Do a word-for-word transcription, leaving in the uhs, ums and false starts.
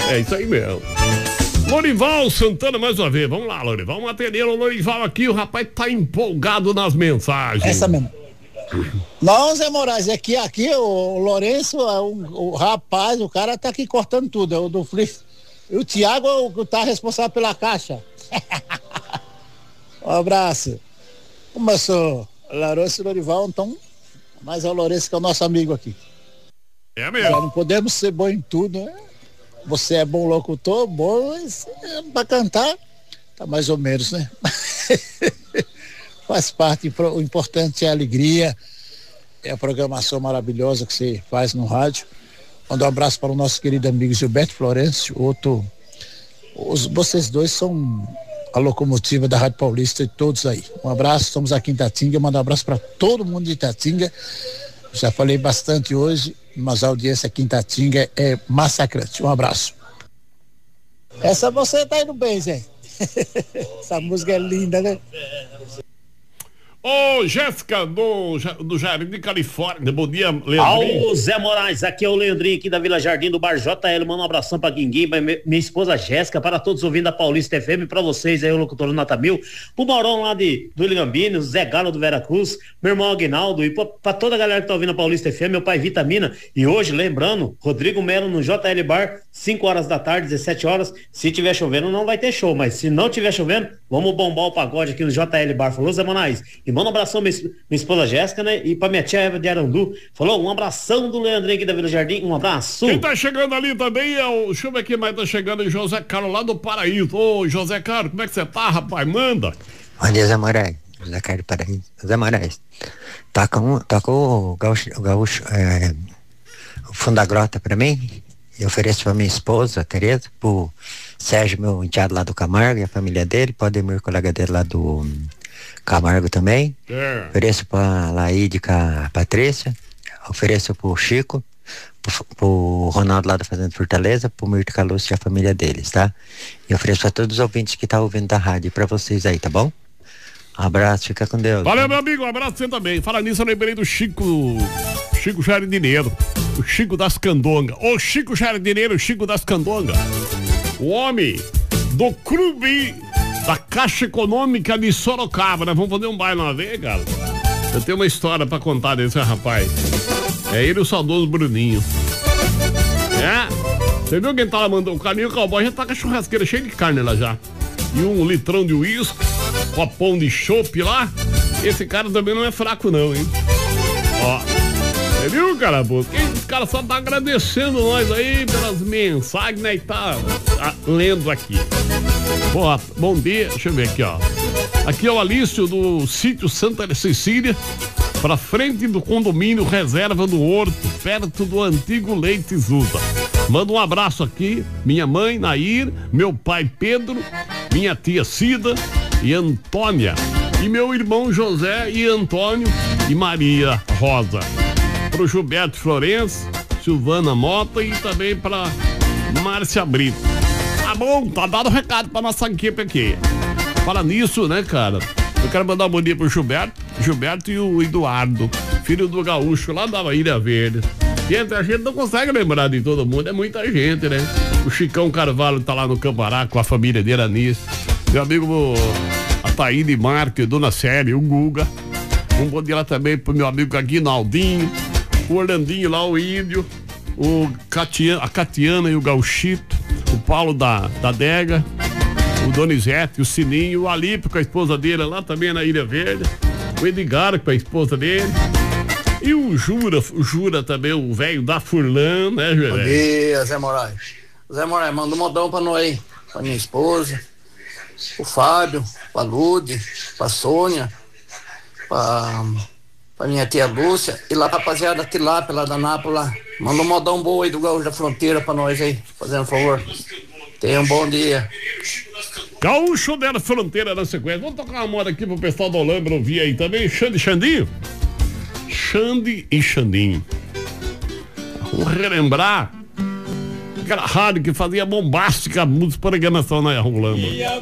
É isso aí mesmo. Lorival Santana mais uma vez. Vamos lá, Lorival. Vamos atender o Lorival aqui. O rapaz tá empolgado nas mensagens. Essa mesmo. Não, Zé Moraes, aqui, aqui o Lourenço, o, o rapaz, o cara tá aqui cortando tudo. É o do Flip. E o Thiago é o que tá responsável pela caixa. Um abraço. Começou. Lourenço e Lorival, então. Mas é o Lourenço que é o nosso amigo aqui. É mesmo. Já não podemos ser bom em tudo, né? Você é bom locutor, bom, mas é, pra cantar, tá mais ou menos, né? Faz parte, o importante é a alegria, é a programação maravilhosa que você faz no rádio. Manda um abraço para o nosso querido amigo Gilberto Florencio, outro, os, vocês dois são a locomotiva da Rádio Paulista e todos aí. Um abraço, estamos aqui em Itatinga, manda um abraço para todo mundo de Itatinga. Já falei bastante hoje, mas a audiência aqui em Itatinga é massacrante. Um abraço. Essa você tá indo bem, Zé. Essa música é linda, né? Ô, Jéssica do, do Jardim Califórnia, bom dia, Leandrinho. Alô, Zé Moraes, aqui é o Leandrinho aqui da Vila Jardim do Bar J L, manda um abração pra Guinguim, pra minha esposa Jéssica, para todos ouvindo da Paulista F M, pra vocês aí, o locutor Natamil, pro Maurão lá de, do Ilhambine, o Zé Galo do Vera Cruz, meu irmão Aguinaldo, e pra, pra toda a galera que tá ouvindo a Paulista F M, meu pai Vitamina, e hoje, lembrando, Rodrigo Melo no J L Bar, cinco horas da tarde, dezessete horas, se tiver chovendo não vai ter show, mas se não tiver chovendo, vamos bombar o pagode aqui no J L Bar, falou, Zé Moraes? E manda um abração minha, minha esposa Jéssica, né? E pra minha tia Eva de Arandu. Falou, um abração do Leandrinho aqui da Vila Jardim, um abraço. Quem tá chegando ali também é o, deixa eu ver quem mais tá chegando, o José Carlos lá do Paraíso. Ô, José Carlos, como é que você tá, rapaz? Manda. Bom dia, Zé Moraes. José Carlos do Paraíso. Zé Moraes, toca, um, toca o gaúcho, o, gaúcho é, o Fundo da Grota pra mim. Eu ofereço pra minha esposa, a Tereza, pro Sérgio, meu enteado lá do Camargo e a família dele, pro Ademir, colega dele lá do Camargo também. É. Ofereço pra Laíde com a Patrícia, ofereço pro Chico, pro, pro Ronaldo lá da Fazenda Fortaleza, pro Mirto Calucci e a família deles, tá? E ofereço pra todos os ouvintes que tá ouvindo da rádio, pra vocês aí, tá bom? Um abraço, fica com Deus. Valeu, né? Meu amigo, um abraço você também. Fala nisso, eu lembrei do Chico, Chico Jardineiro, o Chico das Candongas. Ô Chico Jardineiro, o Chico das Candongas. O homem do clube da Caixa Econômica de Sorocaba. Nós vamos fazer um baile uma vez, cara. Eu tenho uma história pra contar desse rapaz. É ele, o saudoso Bruninho. É? Você viu quem tá lá mandando? O caminho cowboy já tá com a churrasqueira cheia de carne lá já. E um litrão de uísque, copão de chopp lá. Esse cara também não é fraco não, hein? Ó, você viu, cara? Os caras só tá agradecendo nós aí pelas mensagens, né? E tá, tá lendo aqui. Boa, bom dia, deixa eu ver aqui, ó. Aqui é o Alício do sítio Santa Cecília, pra frente do condomínio Reserva do Horto, perto do antigo Leite Zuta. Manda um abraço aqui, minha mãe Nair, meu pai Pedro, minha tia Cida e Antônia, e meu irmão José e Antônio e Maria Rosa. Pro Gilberto Florencio, Silvana Mota e também pra Márcia Brito. Tá bom, tá dado o recado pra nossa equipe aqui. Fala nisso, né, cara? Eu quero mandar um bom dia pro Gilberto, Gilberto e o Eduardo, filho do gaúcho lá da Ilha Verde. Gente, a gente não consegue lembrar de todo mundo, é muita gente, né? O Chicão Carvalho tá lá no Campará com a família dele, Anis. Meu amigo Ataíde Marques, Dona Célia, o Guga. Um bom dia lá também pro meu amigo Aguinaldinho, o Orlandinho lá, o Índio, o Catiana, a Catiana e o Gauchito, o Paulo da, da Dega, o Donizete, o Sininho, o Alipe com a esposa dele lá também na Ilha Verde, o Edgar com a esposa dele. E o Jura, o Jura também, o velho da Furlan, né, Júlio? Bom dia, Zé Moraes. Zé Moraes, manda um modão pra nós aí, pra minha esposa, o Fábio, pra Lude, pra Sônia, pra, pra minha tia Lúcia, e lá pra rapaziada Tilápia, lá da Nápoles, lá. Manda um modão bom aí do Gaúcho da Fronteira pra nós aí, fazendo favor. Tenha um bom dia. Gaúcho da Fronteira na sequência. Vamos tocar uma moda aqui pro pessoal do Olambra ouvir aí também, Xande Xandinho. Xande e Xandinho. Vamos relembrar aquela rádio que fazia bombástica música programação na Olambra.